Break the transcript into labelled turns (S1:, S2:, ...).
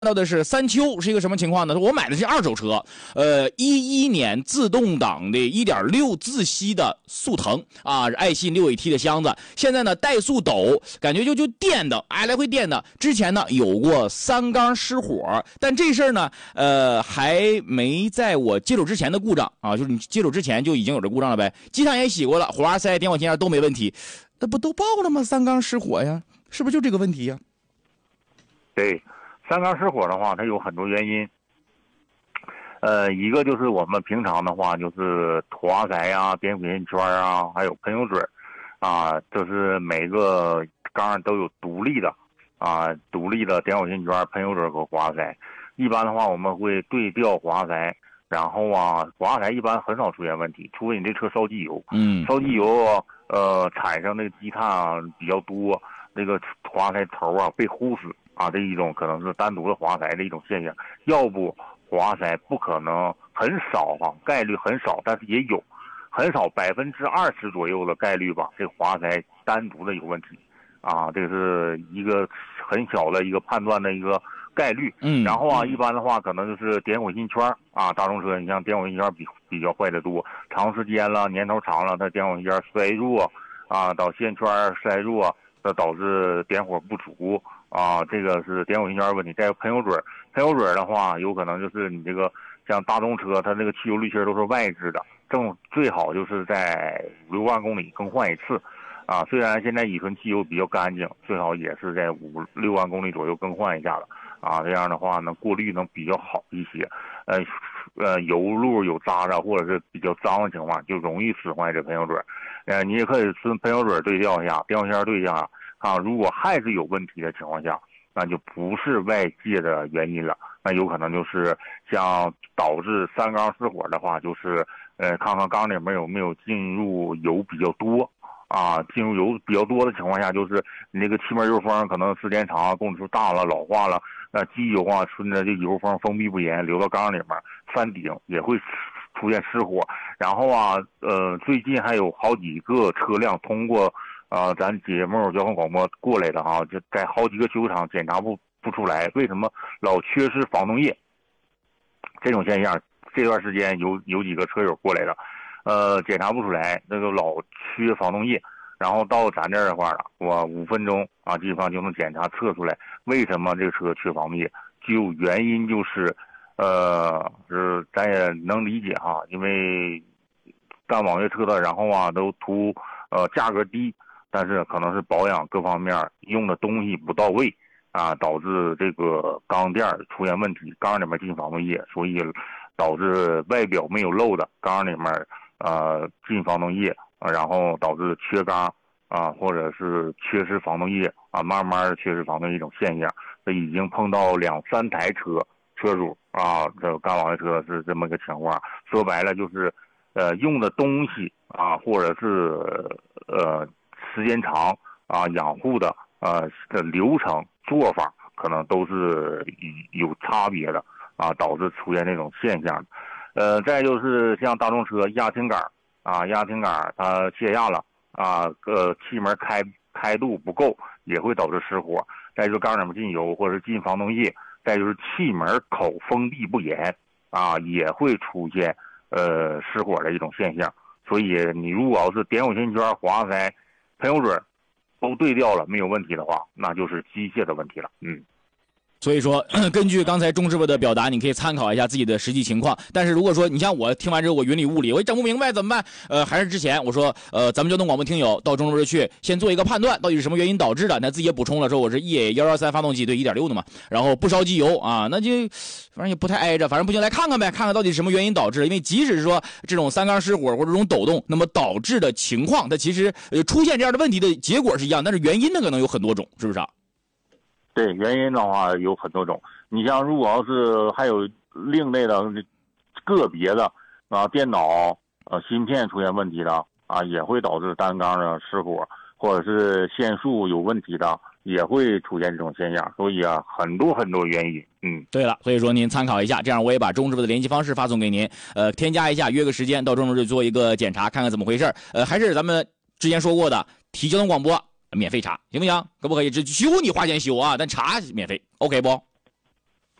S1: 到的是三秋是一个什么情况呢？我买的是二手车，11年自动挡的1.6自吸的速腾啊，爱信6AT 的箱子。现在呢怠速抖，感觉就颠的，哎，来回颠的。之前呢有过3缸失火，但这事儿呢，还没在我接手之前的故障啊，就是你接手之前就已经有这故障了呗。机场也洗过了，火花塞、点火线件都没问题，那不都报了吗？3缸失火呀，是不是就这个问题呀？
S2: 对。3缸失火的话，它有很多原因。一个就是我们平常的话，就是火花塞呀、点火线圈啊，还有喷油嘴啊，就是每个缸都有独立的点火线圈、喷油嘴和火花塞。一般的话，我们会对调火花塞，然后火花塞一般很少出现问题，除非你这车烧机油。烧机油产生那个积碳比较多，那个火花塞头被呼死。这一种可能是单独的火花塞的一种现象，要不火花塞不可能很少概率很少，但是也有很少20%左右的概率吧，这火花塞单独的有问题这是一个很小的一个判断的一个概率。然后一般的话可能就是点火线圈大众车你像点火线圈比较坏的多，长时间了年头长了，它点火线圈衰弱导线圈衰弱，导致点火不足。这个是点火线圈问题。再有喷油嘴的话，有可能就是你这个像大众车，它那个汽油滤芯都是外置的，最好就是在5-6万公里更换一次。虽然现在乙醇汽油比较干净，最好也是在5-6万公里左右更换一下的这样的话呢，过滤能比较好一些。油路有渣渣或者是比较脏的情况，就容易损坏这喷油嘴。你也可以跟喷油嘴对调一下，点火线对一下。如果还是有问题的情况下，那就不是外界的原因了，那有可能就是像导致3缸失火的话，就是看看缸里面有没有进入油比较多进入油比较多的情况下，就是你那个气门油封可能时间长，公里数大了老化了，机油顺着这油封封闭不严流到缸里面翻顶也会出现失火。然后最近还有好几个车辆通过咱节目交通广播过来的就在好几个修厂检查不出来，为什么老缺失防冻液？这种现象，这段时间有几个车友过来的，检查不出来，那个老缺防冻液，然后到咱这儿的话了，我5分钟基本上就能检查测出来为什么这个车缺防冻液，原因就是咱也能理解因为干网约车的，然后都图价格低。但是可能是保养各方面用的东西不到位导致这个缸垫出现问题，缸里面进防冻液，所以导致外表没有漏的缸里面进防冻液，然后导致缺缸或者是缺失防冻液慢慢的缺失防冻液一种现象。这已经碰到2-3台车主这干网约车是这么个情况。说白了就是用的东西或者是时间长养护的流程做法可能都是有差别的导致出现这种现象。再就是像大众车压停杆它泄压了气门开度不够也会导致失火。再就是缸里面进油或者是进防冻液，再就是气门口封闭不严也会出现失火的一种现象。所以你如果要是点火线圈、火花塞、喷油嘴都对调了没有问题的话，那就是机械的问题了。
S1: 所以说根据刚才钟师傅的表达，你可以参考一下自己的实际情况。但是如果说你像我听完之后我云里雾里，我也整不明白怎么办？还是之前我说咱们交通广播听友到钟师傅去先做一个判断，到底是什么原因导致的。那自己也补充了说我是 EA113 发动机对 1.6 的嘛，然后不烧机油那就反正也不太挨着，反正不行来看看呗，看看到底是什么原因导致。因为即使是说这种3缸失火或者这种抖动，那么导致的情况它其实出现这样的问题的结果是一样，但是原因呢可能有很多种，是不是
S2: 对，原因的话有很多种。你像如果要是还有另类的个别的电脑芯片出现问题的也会导致单缸的失火，或者是线束有问题的也会出现这种现象。所以很多原因。
S1: 对了，所以说您参考一下，这样我也把钟师傅的联系方式发送给您，添加一下，约个时间到钟师傅做一个检查，看看怎么回事。还是咱们之前说过的，提交通广播免费查，行不行？可不可以？只修你花钱修但查免费 ，OK 不？